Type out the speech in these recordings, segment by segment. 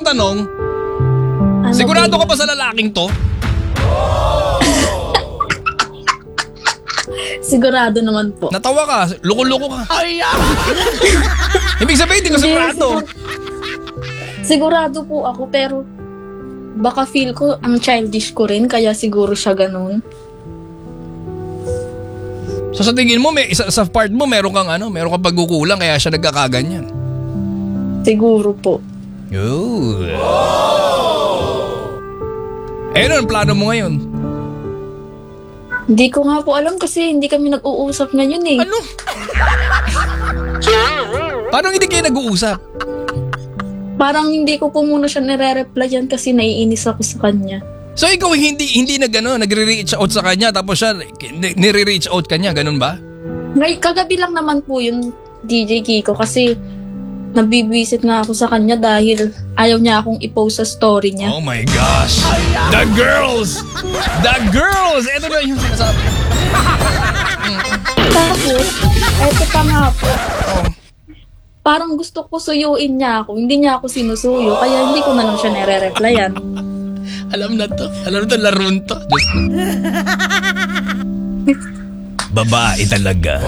tanong, Ano sigurado po? ka ba sa lalaking to? Sigurado naman po. Natawa ka, loko-loko ka. Ibig sabihin, hindi ka Hindi, sigurado. Sigurado po ako, pero baka feel ko ang childish ko rin, kaya siguro siya ganun. So sa tingin mo, sa part mo, meron kang pagkukulang kaya siya nagkakaganyan. Siguro po. Ooh. Eh, ano ang plano mo ngayon? Hindi ko nga po alam kasi hindi kami nag-uusap ngayon eh. Ano? Paano hindi kayo nag-uusap? Parang hindi ko po muna siya nire-replyan kasi naiinis ako sa kanya. So ikaw hindi nagre-reach out sa kanya tapos siya nire-reach out kanya, ganun ba? Kagabi lang naman po yung DJ Kiko kasi nabibwisit nga ako sa kanya dahil ayaw niya akong i-post sa story niya. Oh my gosh! The girls! The girls! Ito na yung sinasabi. Tapos, eto pa nga po. Oh. Parang gusto ko suyuin niya ako. Hindi niya ako sinusuyo kaya hindi ko na lang siya nire-replyan. Alam na to, laruan to. Babae talaga.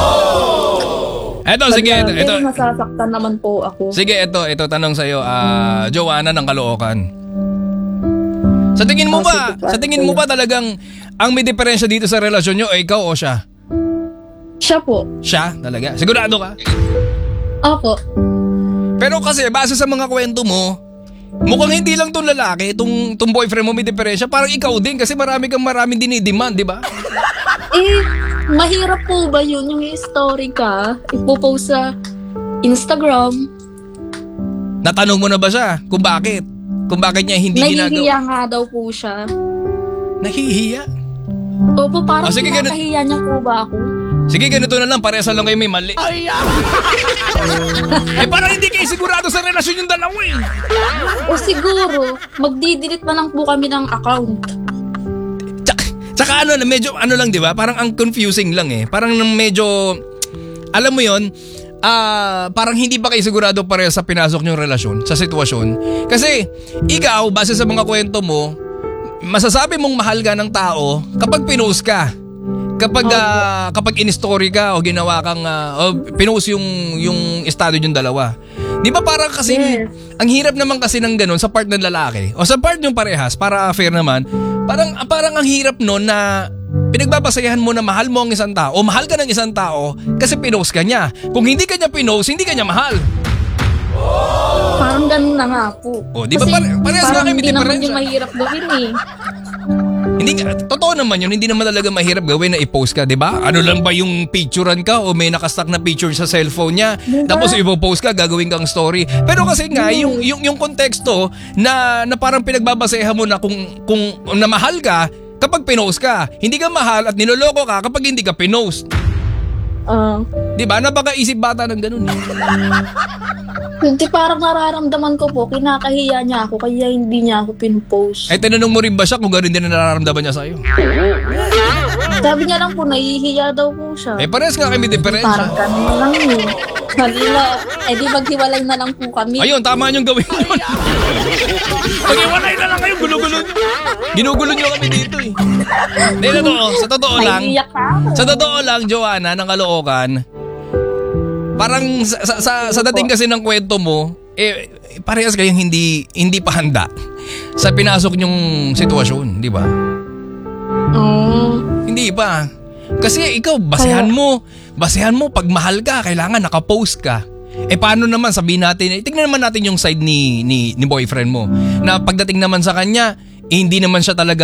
Eto, sige, ito. Pero masasaktan naman po ako. Sige, ito tanong sa'yo, Joanna ng Caloocan. Sa tingin mo ba, talagang ang may diferensya dito sa relasyon nyo ay ikaw o siya? Siya po. Siya? Talaga? Sigurado ka? Opo. Pero kasi, base sa mga kwento mo, mukhang hindi lang tong lalaki, tong boyfriend mo may diferensya, parang ikaw din kasi maraming dinidemand, di ba? Mahirap po ba yun yung story ka? Ipopost sa Instagram? Natanong mo na ba siya kung bakit? Kung bakit niya hindi ginagawa? Nahihiya nga daw po siya. Nahihiya? Opo, parang sige, kinakahiya niya po ba ako? Sige, ganito na lang, parehas lang kayo may mali. Parang hindi kayo sigurado sa relasyon yung dalawa eh. O siguro, magdi-delete na lang po kami ng account. Tsaka medyo lang, di ba? Parang ang confusing lang eh. Parang medyo, alam mo yon, parang hindi ba kayo sigurado pareho sa pinasok niyong relasyon, sa sitwasyon? Kasi, ikaw, base sa mga kwento mo, masasabi mong mahal ka ng tao kapag pinost ka. Kapag in-story ka o ginawa kang, pinost yung estado yung dalawa. Di ba parang kasi, ang hirap naman kasi ng ganun sa part ng lalaki. O sa part yung parehas, para fair naman, parang ang hirap nun na pinagbabasayahan mo na mahal mo ang isang tao o mahal ka ng isang tao kasi pinost ka niya. Kung hindi ka niya pinost, hindi ka niya mahal. Parang ganun na nga po. O, di ba parehas nga kayo may hindi naman diferensya? yung mahirap gawin eh. Totoo naman yun, hindi naman talaga mahirap gawin na i-post ka, di ba? Ano lang ba yung picturean ka o may nakastock na picture sa cellphone niya, diba? Tapos ipo-post ka, gagawin kang story. Pero kasi nga, yung konteksto na parang pinagbabasehan mo na kung na mahal ka kapag pinost ka. Hindi ka mahal at niloloko ka kapag hindi ka pinost. Di ba? Napaka-isip bata ng ganun. Hindi, parang nararamdaman ko po, kinakahiya niya ako kaya hindi niya ako pinpost. Eh, tinanong mo rin ba siya kung gano'n din na nararamdaman niya sa'yo? Sabi niya lang po, nahihiya daw po siya. Eh, parehas nga kami diferensya. Parang ganun lang yun. Halila, di maghiwalay na lang po kami. Ayun, tama niyong gawin yun. Maghiwalay na lang kayo, gulo-gulo niyo. Ginugulo niyo kami dito eh. Hindi, sa totoo lang, Joanna, ng Caloocan, parang sa dating kasi ng kwento mo, parehas kayong hindi pa handa sa pinasok niyong sitwasyon, di ba? Hindi pa. Kasi ikaw, basehan mo, pag mahal ka, kailangan nakapost ka. Paano naman, sabihin natin, tignan naman natin yung side ni boyfriend mo. Na pagdating naman sa kanya, hindi naman siya talaga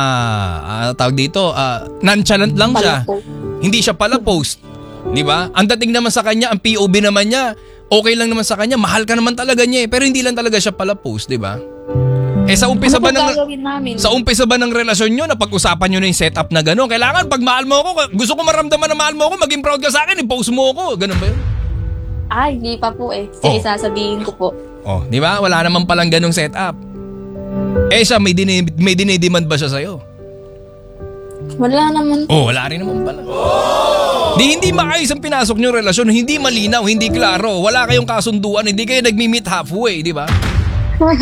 nonchalant lang siya. Hindi siya pala post. Di ba? Ang dating naman sa kanya, ang POV naman niya, okay lang naman sa kanya, mahal ka naman talaga niya pero hindi lang talaga siya pala post, di ba? Sa umpisa ba ng relasyon nyo, na pag-usapan nyo na yung setup na gano'n, kailangan pag mahal mo ako, gusto ko maramdaman na mahal mo ako, maging proud ka sa akin, i-post mo ako, gano'n ba yun? Hindi pa po Sige, sasabihin ko po. Di ba? Wala naman palang ganong setup. Siya, may dinidemand ba siya sa'yo? Wala naman. Wala rin naman pala. Hindi maayos ang pinasok niyong relasyon, hindi malinaw, hindi klaro, wala kayong kasunduan, hindi kayo nagmi-meet halfway, di ba?